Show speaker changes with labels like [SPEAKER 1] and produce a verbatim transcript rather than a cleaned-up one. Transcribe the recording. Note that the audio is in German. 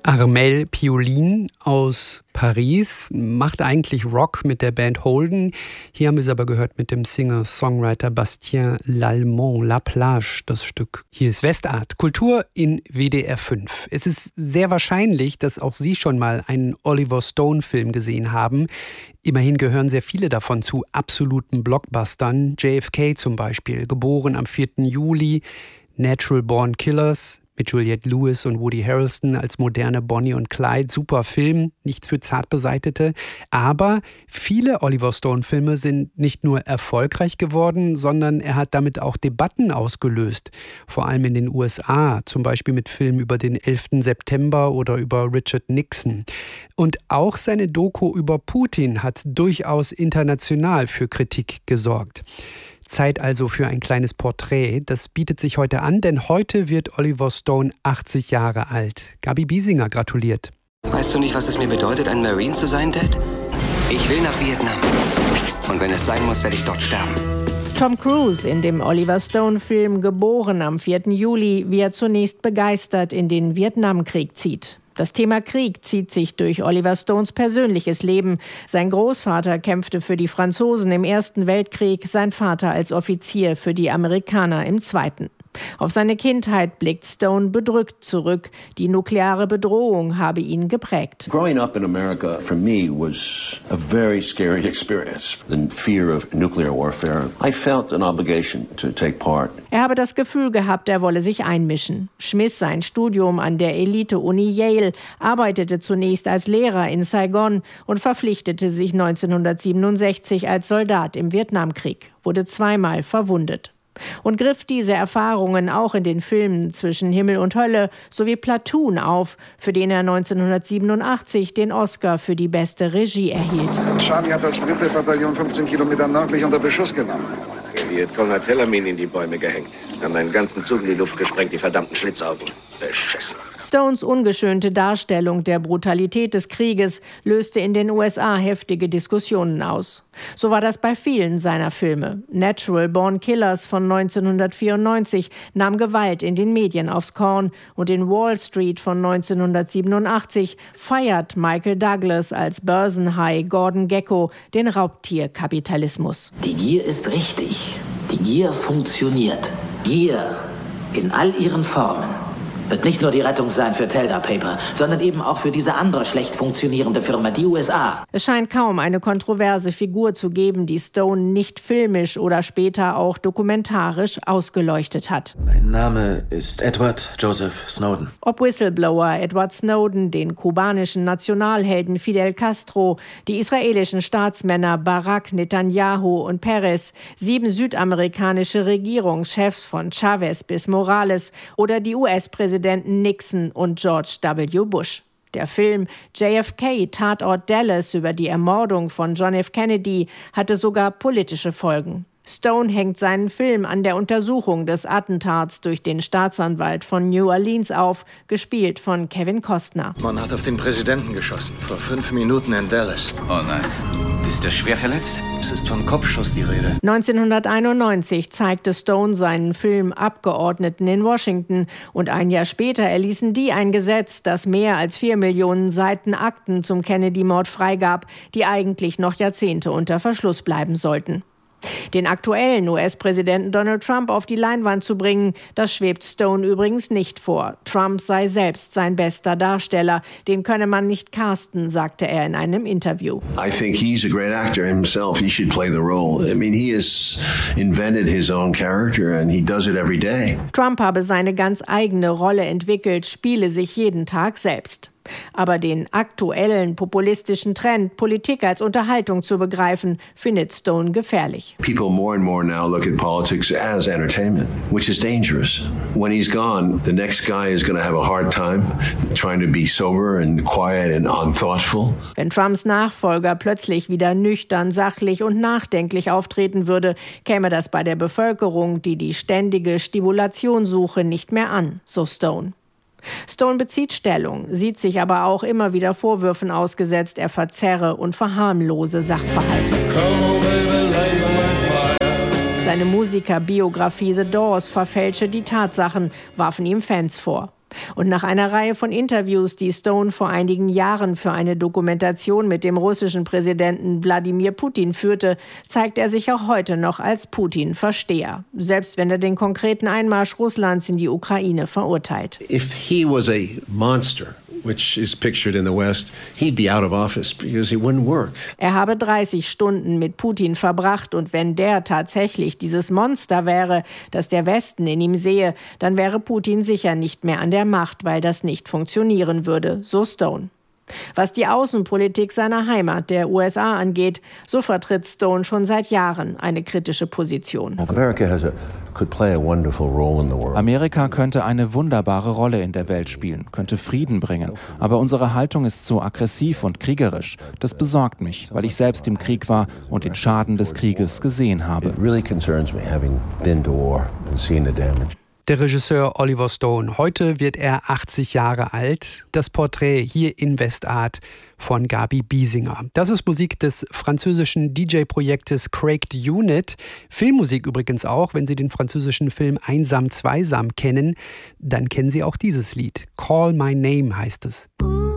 [SPEAKER 1] Armel Piolin aus Paris macht eigentlich Rock mit der Band Holden. Hier haben wir es aber gehört mit dem Singer-Songwriter Bastien Lallement, La Plage, das Stück. Hier ist Westart, Kultur in W D R fünf. Es ist sehr wahrscheinlich, dass auch Sie schon mal einen Oliver Stone-Film gesehen haben. Immerhin gehören sehr viele davon zu absoluten Blockbustern. J F K zum Beispiel, geboren am vierten Juli, Natural Born Killers, mit Juliette Lewis und Woody Harrelson als moderne Bonnie und Clyde. Super Film, nichts für Zartbeseitete. Aber viele Oliver Stone-Filme sind nicht nur erfolgreich geworden, sondern er hat damit auch Debatten ausgelöst. Vor allem in den U S A, zum Beispiel mit Filmen über den elften September oder über Richard Nixon. Und auch seine Doku über Putin hat durchaus international für Kritik gesorgt. Zeit also für ein kleines Porträt. Das bietet sich heute an, denn heute wird Oliver Stone achtzig Jahre alt. Gabi Biesinger gratuliert.
[SPEAKER 2] Weißt du nicht, was es mir bedeutet, ein Marine zu sein, Dad? Ich will nach Vietnam. Und wenn es sein muss, werde ich dort sterben.
[SPEAKER 3] Tom Cruise in dem Oliver Stone-Film Geboren am vierten Juli, wie er zunächst begeistert in den Vietnamkrieg zieht. Das Thema Krieg zieht sich durch Oliver Stones persönliches Leben. Sein Großvater kämpfte für die Franzosen im Ersten Weltkrieg, sein Vater als Offizier für die Amerikaner im Zweiten. Auf seine Kindheit blickt Stone bedrückt zurück. Die nukleare Bedrohung habe ihn geprägt.
[SPEAKER 4] Growing up in America for me was a very scary experience. The fear of nuclear warfare. I felt an obligation to take part.
[SPEAKER 3] Er habe das Gefühl gehabt, er wolle sich einmischen. Schmiss sein Studium an der Elite-Uni Yale, arbeitete zunächst als Lehrer in Saigon und verpflichtete sich neunzehnhundertsiebenundsechzig als Soldat im Vietnamkrieg, wurde zweimal verwundet. Und griff diese Erfahrungen auch in den Filmen Zwischen Himmel und Hölle sowie Platoon auf, für den er neunzehnhundertsiebenundachtzig den Oscar für die beste Regie erhielt.
[SPEAKER 5] Charlie hat das dritte Bataillon fünfzehn Kilometer nördlich unter Beschuss genommen.
[SPEAKER 6] Der Vietcong hat Hellermin in die Bäume gehängt. Haben einen ganzen Zug in die Luft gesprengt, die verdammten Schlitzaugen. Beschissen.
[SPEAKER 3] Stones ungeschönte Darstellung der Brutalität des Krieges löste in den U S A heftige Diskussionen aus. So war das bei vielen seiner Filme. Natural Born Killers von neunzehnhundertvierundneunzig nahm Gewalt in den Medien aufs Korn und in Wall Street von neunzehnhundertsiebenundachtzig feiert Michael Douglas als Börsenhai Gordon Gekko den Raubtierkapitalismus.
[SPEAKER 7] Die Gier ist richtig. Die Gier funktioniert. Gier in all ihren Formen wird nicht nur die Rettung sein für Telda Paper, sondern eben auch für diese andere schlecht funktionierende Firma, die U S A.
[SPEAKER 3] Es scheint kaum eine kontroverse Figur zu geben, die Stone nicht filmisch oder später auch dokumentarisch ausgeleuchtet hat.
[SPEAKER 8] Mein Name ist Edward Joseph Snowden.
[SPEAKER 3] Ob Whistleblower Edward Snowden, den kubanischen Nationalhelden Fidel Castro, die israelischen Staatsmänner Barak, Netanyahu und Peres, sieben südamerikanische Regierungschefs von Chavez bis Morales oder die U S-Präsidenten Nixon und George W. Bush. Der Film J F K Tatort Dallas über die Ermordung von John F. Kennedy hatte sogar politische Folgen. Stone hängt seinen Film an der Untersuchung des Attentats durch den Staatsanwalt von New Orleans auf, gespielt von Kevin Costner.
[SPEAKER 5] Man hat auf den Präsidenten geschossen, vor fünf Minuten in Dallas.
[SPEAKER 6] Oh nein. Ist er schwer verletzt?
[SPEAKER 5] Es ist von Kopfschuss die Rede.
[SPEAKER 3] neunzehnhunderteinundneunzig zeigte Stone seinen Film Abgeordneten in Washington und ein Jahr später erließen die ein Gesetz, das mehr als vier Millionen Seiten Akten zum Kennedy-Mord freigab, die eigentlich noch Jahrzehnte unter Verschluss bleiben sollten. Den aktuellen U S-Präsidenten Donald Trump auf die Leinwand zu bringen, das schwebt Stone übrigens nicht vor. Trump sei selbst sein bester Darsteller, den könne man nicht casten, sagte er in einem Interview.
[SPEAKER 4] I think he's a great actor himself. He should play the role. I mean, he has invented his own character and he does it every day.
[SPEAKER 3] Trump habe seine ganz eigene Rolle entwickelt, spiele sich jeden Tag selbst. Aber den aktuellen populistischen Trend, Politik als Unterhaltung zu begreifen, findet Stone gefährlich.
[SPEAKER 4] People more and more now look at politics as entertainment, which is dangerous. When he's gone, the next guy is going to have a hard time trying to be sober and quiet and unthoughtful.
[SPEAKER 3] Wenn Trumps Nachfolger plötzlich wieder nüchtern, sachlich und nachdenklich auftreten würde, käme das bei der Bevölkerung, die die ständige Stimulation suche, nicht mehr an, so Stone. Stone bezieht Stellung, sieht sich aber auch immer wieder Vorwürfen ausgesetzt, er verzerre und verharmlose Sachverhalte. Seine Musikerbiografie The Doors verfälsche die Tatsachen, warfen ihm Fans vor. Und nach einer Reihe von Interviews, die Stone vor einigen Jahren für eine Dokumentation mit dem russischen Präsidenten Wladimir Putin führte, zeigt er sich auch heute noch als Putin-Versteher, selbst wenn er den konkreten Einmarsch Russlands in die Ukraine verurteilt.
[SPEAKER 9] If he was a monster, which is pictured in the West, he'd be out of office because he wouldn't work.
[SPEAKER 3] Er habe dreißig Stunden mit Putin verbracht und wenn der tatsächlich dieses Monster wäre, das der Westen in ihm sehe, dann wäre Putin sicher nicht mehr an der Macht, weil das nicht funktionieren würde, so Stone. Was die Außenpolitik seiner Heimat, der U S A, angeht, so vertritt Stone schon seit Jahren eine kritische Position.
[SPEAKER 10] Amerika könnte eine wunderbare Rolle in der Welt spielen, könnte Frieden bringen. Aber unsere Haltung ist so aggressiv und kriegerisch. Das besorgt mich, weil ich selbst im Krieg war und den Schaden des Krieges gesehen habe.
[SPEAKER 1] Der Regisseur Oliver Stone. Heute wird er achtzig Jahre alt. Das Porträt hier in Westart von Gabi Biesinger. Das ist Musik des französischen D J-Projektes Cracked Unit. Filmmusik übrigens auch. Wenn Sie den französischen Film Einsam Zweisam kennen, dann kennen Sie auch dieses Lied. Call My Name heißt es.